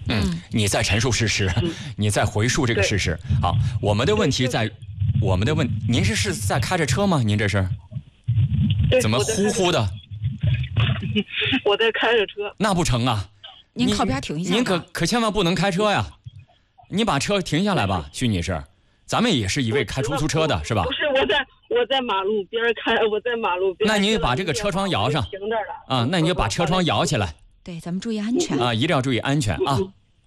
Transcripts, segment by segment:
你在陈述事实，你在回述这个事实。好，我们的问题在，您是在开着车吗？您这是？怎么呼呼的？ 我在开着车。 那不成啊！ 您靠边停一下。 您可千万不能开车呀！你把车停下来吧，徐女士。咱们也是一位开出租车的，是吧？ 不是，我在马路边开，我在马路边。 那您把这个车窗摇上。 停这儿了啊，那你就把车窗摇起来。 对，咱们注意安全啊，一定要注意安全啊。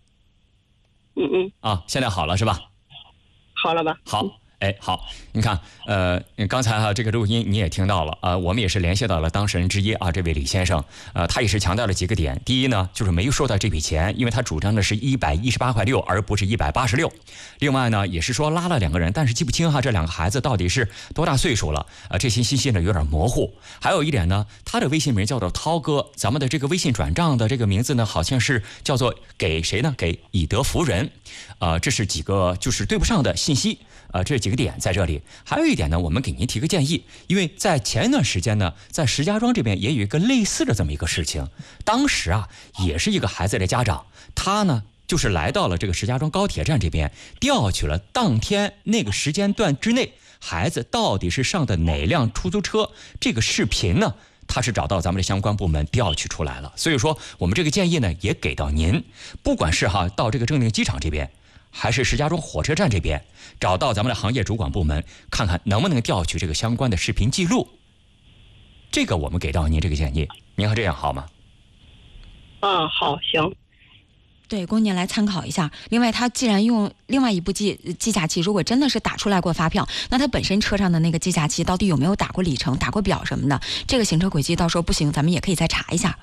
啊，现在好了是吧？ 好了吧？ 好。哎，好，你看，刚才这个录音你也听到了，我们也是联系到了当事人之一啊，这位李先生，他也是强调了几个点。第一呢，就是没收到这笔钱，因为他主张的是118.6块，而不是186。另外呢，也是说拉了2个人，但是记不清这2个孩子到底是多大岁数了，这些信息呢有点模糊。还有一点呢，他的微信名叫做涛哥，咱们的这个微信转账的这个名字呢，好像是叫做给谁呢？给以德服人，这是几个就是对不上的信息。这几个点在这里。还有一点呢，我们给您提个建议，因为在前一段时间呢，在石家庄这边也有一个类似的这么一个事情。当时也是一个孩子的家长，他呢就是来到了这个石家庄高铁站这边，调取了当天那个时间段之内孩子到底是上的哪辆出租车，这个视频呢，他是找到咱们的相关部门调取出来了。所以说，我们这个建议呢也给到您，不管是到这个正定机场这边，还是石家庄火车站这边，找到咱们的行业主管部门，看看能不能调取这个相关的视频记录。这个我们给到您这个建议，您看这样好吗？ 好，行。 对，供您来参考一下。另外，他既然用另外一部计价器，如果真的是打出来过发票，那他本身车上的那个计价器到底有没有打过里程、打过表什么的？这个行车轨迹到时候不行，咱们也可以再查一下。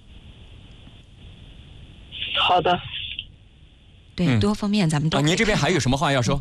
好的。 对，多方面咱们都。 您这边还有什么话要说？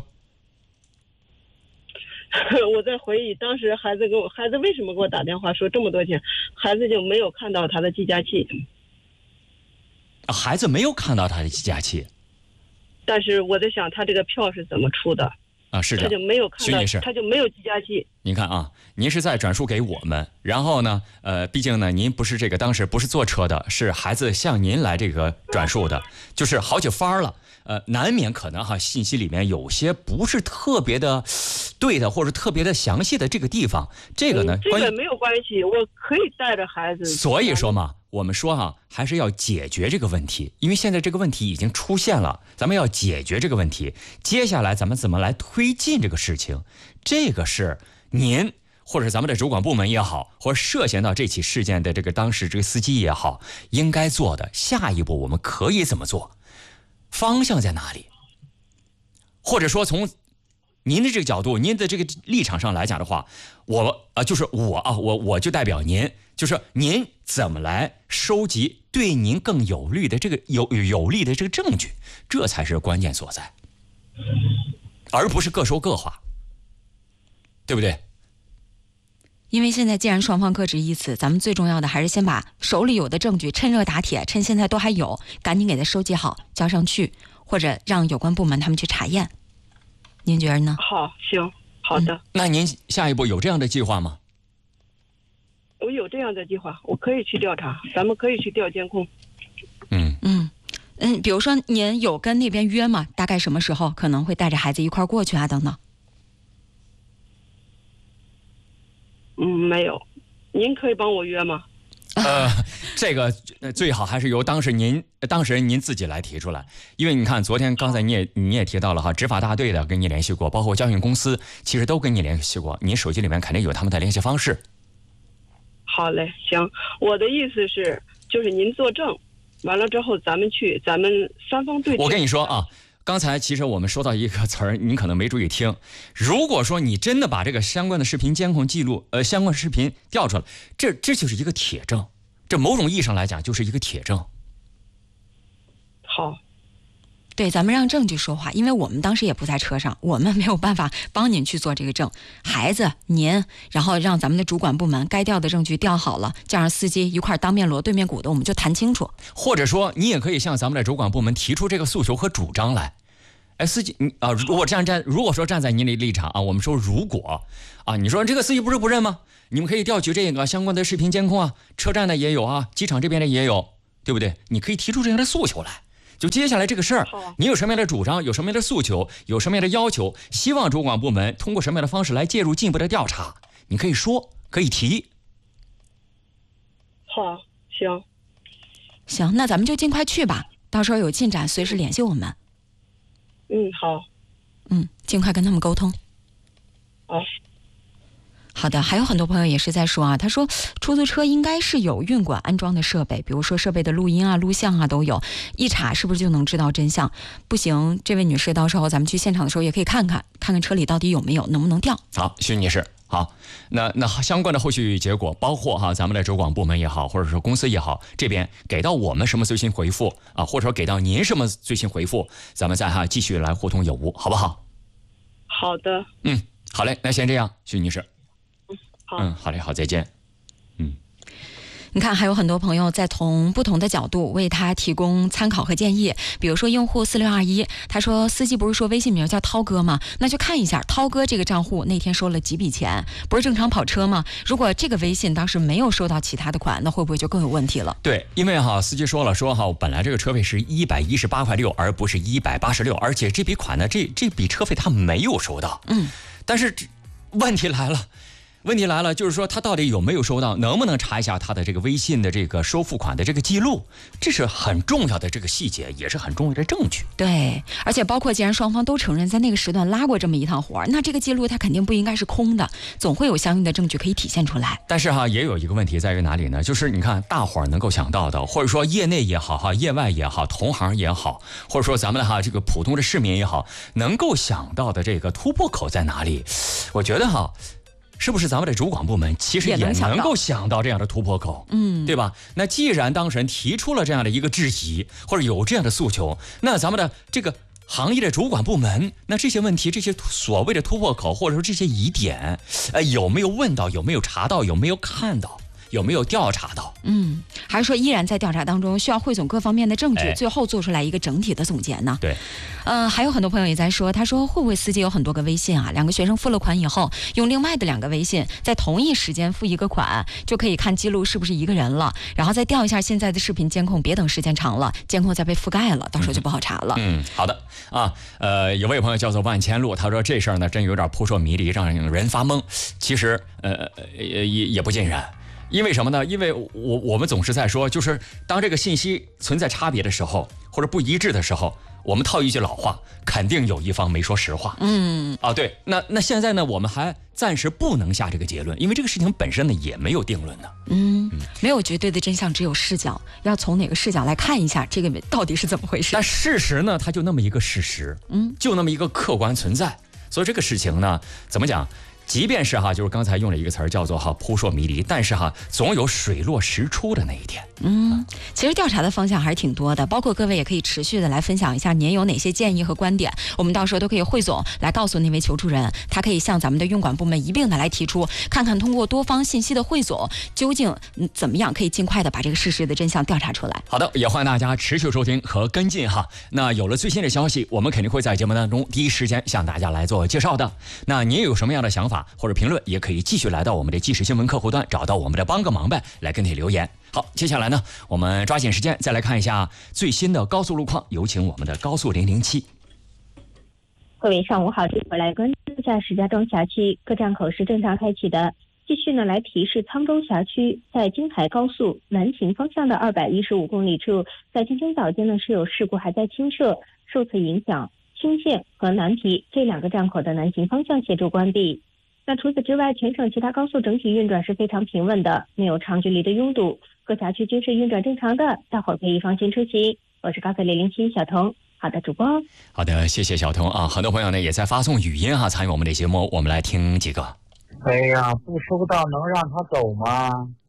我在回忆当时孩子为什么给我打电话说这么多钱，孩子就没有看到他的计价器。 孩子没有看到他的计价器。 但是我在想，他这个票是怎么出的？ 是的， 他就没有看到，他就没有计价器。 您看您是在转述给我们，然后呢，毕竟呢，您不是当时不是坐车的，是孩子向您来这个转述的，就是好几番了。难免可能信息里面有些不是特别的对的，或者特别的详细的这个地方，这个呢， 这个没有关系，我可以带着孩子。 所以说嘛，我们说还是要解决这个问题，因为现在这个问题已经出现了，咱们要解决这个问题。接下来咱们怎么来推进这个事情？这个是您或者咱们的主管部门也好，或者涉嫌到这起事件的这个当时这个司机也好，应该做的下一步我们可以怎么做？方向在哪里？或者说从您的这个角度，您的这个立场上来讲的话，我就代表您，就是您怎么来收集对您更有利的这个有利的这个证据，这才是关键所在，而不是各说各话，对不对？ 因为现在既然双方各执一词，咱们最重要的还是先把手里有的证据趁热打铁，趁现在都还有，赶紧给它收集好交上去，或者让有关部门他们去查验。您觉得呢？ 好，行，好的。 那您下一步有这样的计划吗？ 我有这样的计划，我可以去调查，咱们可以去调监控。 比如说您有跟那边约吗？大概什么时候可能会带着孩子一块过去等等？ 没有，您可以帮我约吗？ 这个最好还是由当事人您自己来提出来，因为你看昨天刚才你也提到了执法大队的跟你联系过，包括教训公司其实都跟你联系过，你手机里面肯定有他们的联系方式。 好嘞，行，我的意思是就是您作证完了之后咱们三方对峙。 我跟你说刚才其实我们说到一个词儿，您可能没注意听。如果说你真的把这个相关的视频监控记录，相关视频调出来，这就是一个铁证，这某种意义上来讲就是一个铁证。 好， 对，咱们让证据说话，因为我们当时也不在车上，我们没有办法帮您去做这个证。孩子您，然后让咱们的主管部门该调的证据调好了，叫上司机一块当面锣对面鼓的，我们就谈清楚。 或者说你也可以向咱们的主管部门提出这个诉求和主张来。司机如果说站在您的立场我们说如果你说这个司机不是不认吗？你们可以调取这个相关的视频监控车站的也有机场这边的也有，对不对？你可以提出这样的诉求来， 就接下来这个事儿，你有什么样的主张，有什么样的诉求，有什么样的要求，希望主管部门通过什么样的方式来介入进一步的调查，你可以说，可以提。 好， 行，那咱们就尽快去吧，到时候有进展随时联系我们。 好。 尽快跟他们沟通。好的，还有很多朋友也是在说啊，他说出租车应该是有运管安装的设备，比如说设备的录音啊、录像啊都有，一查是不是就能知道真相？不行，这位女士，到时候咱们去现场的时候也可以看看车里到底有没有，能不能调。 好，徐女士，好，那相关的后续结果，包括咱们的主管部门也好，或者说公司也好，这边给到我们什么最新回复啊，或者说给到您什么最新回复，咱们再继续来互通有无，好不好？ 好的。 好嘞，那先这样，徐女士。 好。 好嘞，好，再见。 你看，还有很多朋友在从不同的角度为他提供参考和建议。比如说用户4621，他说司机不是说微信名叫涛哥吗？那就看一下涛哥这个账户那天收了几笔钱，不是正常跑车吗？如果这个微信当时没有收到其他的款，那会不会就更有问题了？ 对，因为司机说本来这个车费是118.6块，而不是186，而且这笔款呢，这笔车费他没有收到。但是问题来了，就是说他到底有没有收到，能不能查一下他的这个微信的这个收付款的这个记录，这是很重要的这个细节，也是很重要的证据。 对，而且包括既然双方都承认在那个时段拉过这么一趟活，那这个记录它肯定不应该是空的，总会有相应的证据可以体现出来。 但是也有一个问题在于哪里呢？就是你看大伙儿能够想到的，或者说业内也好业外也好，同行也好，或者说咱们这个普通的市民也好，能够想到的这个突破口在哪里？我觉得是不是咱们的主管部门其实也能够想到这样的突破口？对吧？那既然当事人提出了这样的一个质疑，或者有这样的诉求，那咱们的这个行业的主管部门，那这些问题，这些所谓的突破口，或者说这些疑点，有没有问到？有没有查到？有没有看到？有没有调查到？ 还是说依然在调查当中，需要汇总各方面的证据，最后做出来一个整体的总结呢？ 对。 还有很多朋友也在说，他说会不会司机有很多个微信啊？两个学生付了款以后，用另外的2个微信在同一时间付一个款，就可以看记录是不是一个人了，然后再调一下现在的视频监控，别等时间长了，监控再被覆盖了，到时候就不好查了。 好的有位朋友叫做万千路，他说这事儿呢真有点扑朔迷离，让人发懵。其实也不尽然。因为什么呢？因为我们总是在说，就是当这个信息存在差别的时候，或者不一致的时候，我们套一句老话，肯定有一方没说实话。对，那现在呢，我们还暂时不能下这个结论，因为这个事情本身呢也没有定论呢。 没有绝对的真相，只有视角，要从哪个视角来看一下这个到底是怎么回事。 但事实呢，它就那么一个事实，就那么一个客观存在，所以这个事情呢，怎么讲？即便是就是刚才用了一个词儿叫做扑朔迷离，但是总有水落石出的那一天。 其实调查的方向还是挺多的，包括各位也可以持续的来分享一下您有哪些建议和观点，我们到时候都可以汇总来告诉那位求助人，他可以向咱们的运管部门一并的来提出，看看通过多方信息的汇总，究竟怎么样可以尽快的把这个事实的真相调查出来。 好的，也欢迎大家持续收听和跟进那有了最新的消息，我们肯定会在节目当中第一时间向大家来做介绍的。那您有什么样的想法或者评论，也可以继续来到我们的即时新闻客户端，找到我们的帮个忙呗，来跟帖留言。好，接下来呢，我们抓紧时间再来看一下最新的高速路况，有请我们的高速007。 各位上午好，这会儿来关注一下石家庄辖区各站口是正常开启的。继续呢来提示沧州辖区，在京海高速南秦方向的215公里处，在今天早间呢是有事故还在清设，受此影响，青县和南皮这2个站口的南秦方向协助关闭。那除此之外，全省其他高速整体运转是非常平稳的，没有长距离的拥堵，各辖区均是运转正常的，大伙儿可以放心出行。我是高速007小童。好的，主播。 好的，谢谢小童很多朋友呢也在发送语音参与我们的节目，我们来听几个。 哎呀，不收到能让他走吗？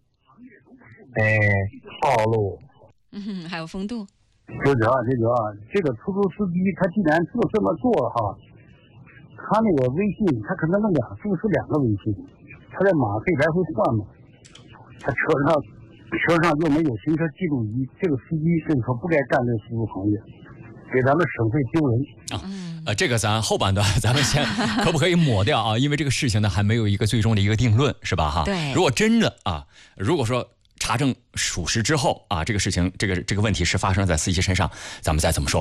套路。 还有风度。 这个出租司机他既然就这么做他那个微信他可能弄2个微信，他在马费来回换嘛，他车上又没有行车记录仪，这个司机这个说不该干这个服务行业，给咱们省会丢人。 这个咱后半段咱们先可不可以抹掉因为这个事情呢还没有一个最终的一个定论，是吧对。如果真的如果说查证属实之后啊，这个事情这个问题是发生在司机身上，咱们再怎么说。